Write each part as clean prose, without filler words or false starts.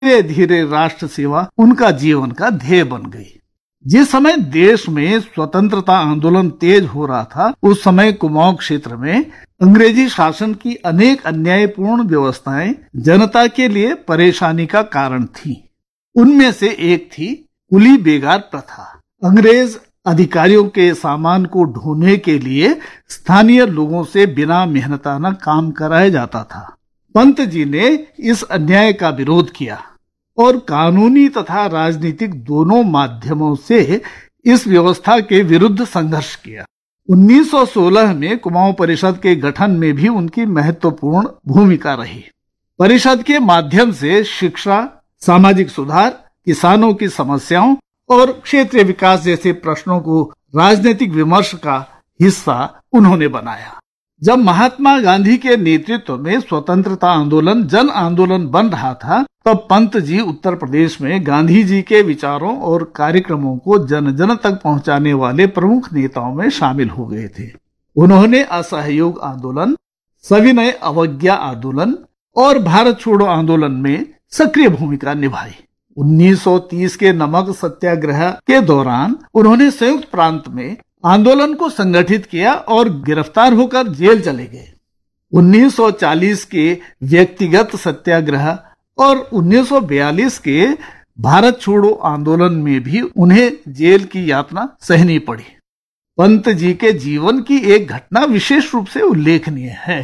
धीरे धीरे राष्ट्र सेवा उनका जीवन का ध्येय बन गई। जिस समय देश में स्वतंत्रता आंदोलन तेज हो रहा था, उस समय कुमाऊं क्षेत्र में अंग्रेजी शासन की अनेक अन्यायपूर्ण व्यवस्थाएं जनता के लिए परेशानी का कारण थी। उनमें से एक थी कुली बेगार प्रथा। अंग्रेज अधिकारियों के सामान को ढोने के लिए स्थानीय लोगों से बिना मेहनताना काम कराया जाता था। पंत जी ने इस अन्याय का विरोध किया और कानूनी तथा राजनीतिक दोनों माध्यमों से इस व्यवस्था के विरुद्ध संघर्ष किया। 1916 में कुमाऊं परिषद के गठन में भी उनकी महत्वपूर्ण भूमिका रही। परिषद के माध्यम से शिक्षा, सामाजिक सुधार, किसानों की समस्याओं और क्षेत्रीय विकास जैसे प्रश्नों को राजनीतिक विमर्श का हिस्सा उन्होंने बनाया। जब महात्मा गांधी के नेतृत्व में स्वतंत्रता आंदोलन जन आंदोलन बन रहा था, तब पंत जी उत्तर प्रदेश में गांधी जी के विचारों और कार्यक्रमों को जन जन तक पहुंचाने वाले प्रमुख नेताओं में शामिल हो गए थे। उन्होंने असहयोग आंदोलन, सविनय अवज्ञा आंदोलन और भारत छोड़ो आंदोलन में सक्रिय भूमिका निभाई। 1930 के नमक सत्याग्रह के दौरान उन्होंने संयुक्त प्रांत में आंदोलन को संगठित किया और गिरफ्तार होकर जेल चले गए। 1940 के व्यक्तिगत सत्याग्रह और 1942 के भारत छोड़ो आंदोलन में भी उन्हें जेल की यातना सहनी पड़ी। पंत जी के जीवन की एक घटना विशेष रूप से उल्लेखनीय है।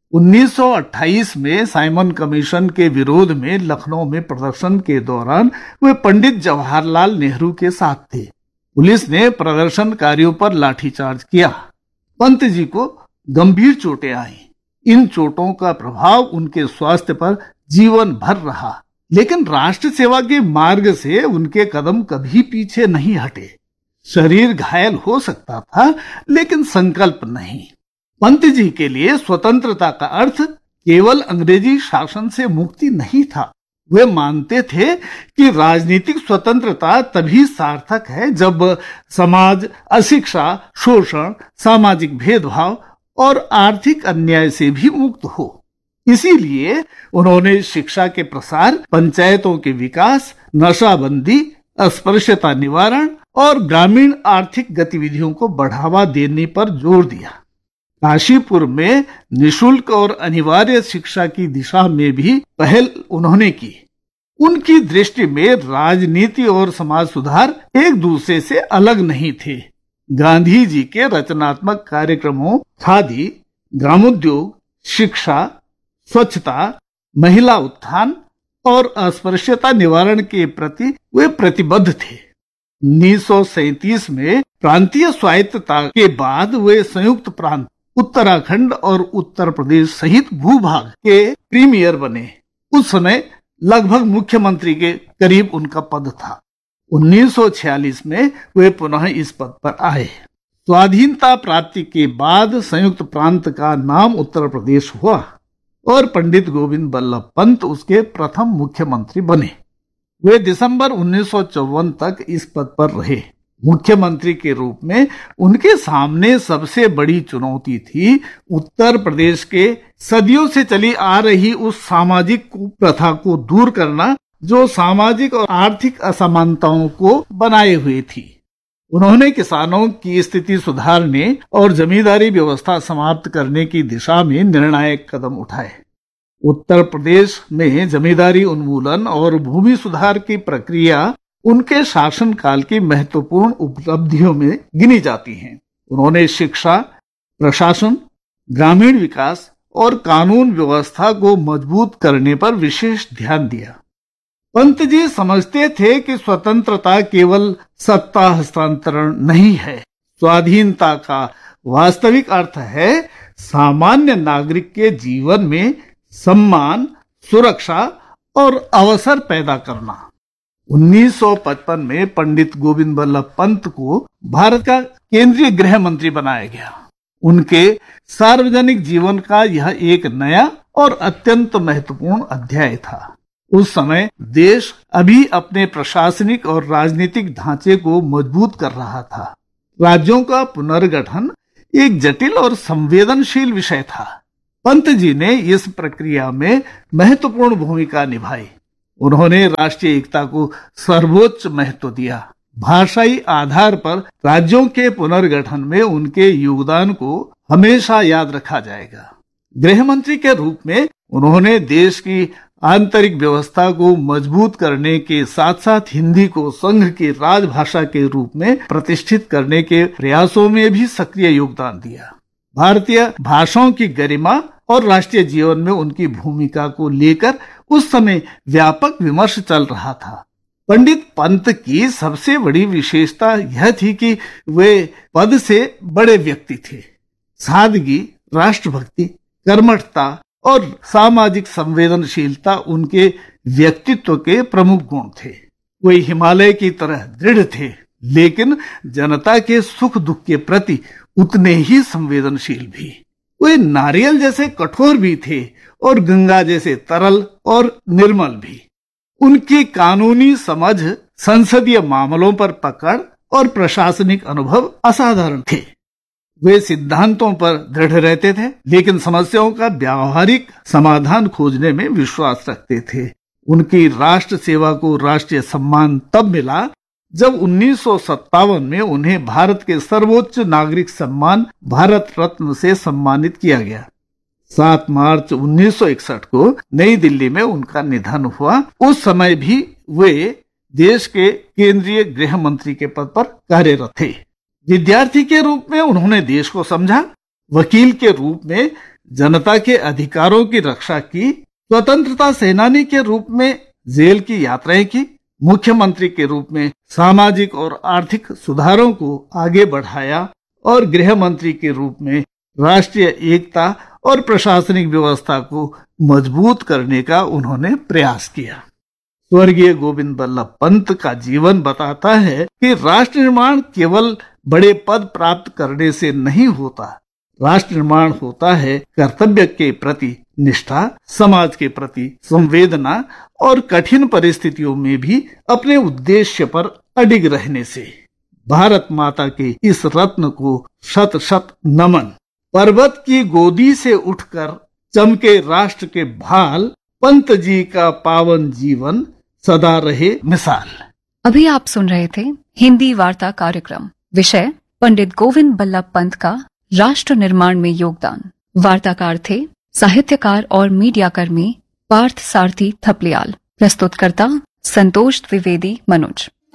1928 में साइमन कमीशन के विरोध में लखनऊ में प्रदर्शन के दौरान वे पंडित जवाहरलाल नेहरू के साथ थे। पुलिस ने प्रदर्शनकारियों पर लाठीचार्ज किया। पंत जी को गंभीर चोटें आईं। इन चोटों का प्रभाव उनके स्वास्थ्य पर जीवन भर रहा, लेकिन राष्ट्र सेवा के मार्ग से उनके कदम कभी पीछे नहीं हटे। शरीर घायल हो सकता था, लेकिन संकल्प नहीं। पंत जी के लिए स्वतंत्रता का अर्थ केवल अंग्रेजी शासन से मुक्ति नहीं था। वे मानते थे कि राजनीतिक स्वतंत्रता तभी सार्थक है जब समाज अशिक्षा, शोषण, सामाजिक भेदभाव और आर्थिक अन्याय से भी मुक्त हो। इसीलिए उन्होंने शिक्षा के प्रसार, पंचायतों के विकास, नशाबंदी, अस्पृश्यता निवारण और ग्रामीण आर्थिक गतिविधियों को बढ़ावा देने पर जोर दिया। काशीपुर में निशुल्क और अनिवार्य शिक्षा की दिशा में भी पहल उन्होंने की। उनकी दृष्टि में राजनीति और समाज सुधार एक दूसरे से अलग नहीं थे। गांधी जी के रचनात्मक कार्यक्रमों खादी, ग्रामोद्योग, शिक्षा, स्वच्छता, महिला उत्थान और अस्पृश्यता निवारण के प्रति वे प्रतिबद्ध थे। 1937 में प्रांतीय स्वायत्तता के बाद वे संयुक्त प्रांत उत्तराखंड और उत्तर प्रदेश सहित भूभाग के प्रीमियर बने। उस समय लगभग मुख्यमंत्री के करीब उनका पद था। 1946 में वे पुनः इस पद पर आए। स्वाधीनता प्राप्ति के बाद संयुक्त प्रांत का नाम उत्तर प्रदेश हुआ और पंडित गोविंद बल्लभ पंत उसके प्रथम मुख्यमंत्री बने। वे दिसंबर 1954 तक इस पद पर रहे। मुख्यमंत्री के रूप में उनके सामने सबसे बड़ी चुनौती थी उत्तर प्रदेश के सदियों से चली आ रही उस सामाजिक कुप्रथा को दूर करना जो सामाजिक और आर्थिक असमानताओं को बनाए हुए थी। उन्होंने किसानों की स्थिति सुधारने और जमींदारी व्यवस्था समाप्त करने की दिशा में निर्णायक कदम उठाए। उत्तर प्रदेश में जमींदारी उन्मूलन और भूमि सुधार की प्रक्रिया उनके शासनकाल की महत्वपूर्ण उपलब्धियों में गिनी जाती हैं। उन्होंने शिक्षा, प्रशासन, ग्रामीण विकास और कानून व्यवस्था को मजबूत करने पर विशेष ध्यान दिया। पंत जी समझते थे कि स्वतंत्रता केवल सत्ता हस्तांतरण नहीं है। स्वाधीनता का वास्तविक अर्थ है सामान्य नागरिक के जीवन में सम्मान, सुरक्षा और अवसर पैदा करना। 1955 में पंडित गोविंद बल्लभ पंत को भारत का केंद्रीय गृह मंत्री बनाया गया। उनके सार्वजनिक जीवन का यह एक नया और अत्यंत महत्वपूर्ण अध्याय था। उस समय देश अभी अपने प्रशासनिक और राजनीतिक ढांचे को मजबूत कर रहा था। राज्यों का पुनर्गठन एक जटिल और संवेदनशील विषय था। पंत जी ने इस प्रक्रिया में महत्वपूर्ण भूमिका निभाई। उन्होंने राष्ट्रीय एकता को सर्वोच्च महत्व दिया। भाषाई आधार पर राज्यों के पुनर्गठन में उनके योगदान को हमेशा याद रखा जाएगा। गृह मंत्री के रूप में उन्होंने देश की आंतरिक व्यवस्था को मजबूत करने के साथ साथ हिंदी को संघ की राजभाषा के रूप में प्रतिष्ठित करने के प्रयासों में भी सक्रिय योगदान दिया। भारतीय भाषाओं की गरिमा और राष्ट्रीय जीवन में उनकी भूमिका को लेकर उस समय व्यापक विमर्श चल रहा था। पंडित पंत की सबसे बड़ी विशेषता यह थी कि वे पद से बड़े व्यक्ति थे। सादगी, राष्ट्रभक्ति, कर्मठता और सामाजिक संवेदनशीलता उनके व्यक्तित्व के प्रमुख गुण थे। वे हिमालय की तरह दृढ़ थे, लेकिन जनता के सुख दुख के प्रति उतने ही संवेदनशील भी। वे नारियल जैसे कठोर भी थे और गंगा जैसे तरल और निर्मल भी। उनकी कानूनी समझ, संसदीय मामलों पर पकड़ और प्रशासनिक अनुभव असाधारण थे। वे सिद्धांतों पर दृढ़ रहते थे, लेकिन समस्याओं का व्यावहारिक समाधान खोजने में विश्वास रखते थे। उनकी राष्ट्र सेवा को राष्ट्रीय सम्मान तब मिला जब 1957 में उन्हें भारत के सर्वोच्च नागरिक सम्मान भारत रत्न से सम्मानित किया गया। 7 मार्च 1961 को नई दिल्ली में उनका निधन हुआ। उस समय भी वे देश के केंद्रीय गृह मंत्री के पद पर कार्यरत थे। विद्यार्थी के रूप में उन्होंने देश को समझा, वकील के रूप में जनता के अधिकारों की रक्षा की, स्वतंत्रता सेनानी के रूप में जेल की यात्राएं की, मुख्यमंत्री के रूप में सामाजिक और आर्थिक सुधारों को आगे बढ़ाया और गृह मंत्री के रूप में राष्ट्रीय एकता और प्रशासनिक व्यवस्था को मजबूत करने का उन्होंने प्रयास किया। स्वर्गीय गोविंद बल्लभ पंत का जीवन बताता है कि राष्ट्र निर्माण केवल बड़े पद प्राप्त करने से नहीं होता। राष्ट्र निर्माण होता है कर्तव्य के प्रति निष्ठा, समाज के प्रति संवेदना और कठिन परिस्थितियों में भी अपने उद्देश्य पर अडिग रहने से। भारत माता के इस रत्न को शत शत नमन। पर्वत की गोदी से उठकर चमके राष्ट्र के भाल, पंत जी का पावन जीवन सदा रहे मिसाल। अभी आप सुन रहे थे हिंदी वार्ता कार्यक्रम। विषय पंडित गोविंद बल्लभ पंत का राष्ट्र निर्माण में योगदान। वार्ताकार थे साहित्यकार और मीडिया कर्मी पार्थ सारथी थपलियाल। प्रस्तुतकर्ता संतोष द्विवेदी मनोज।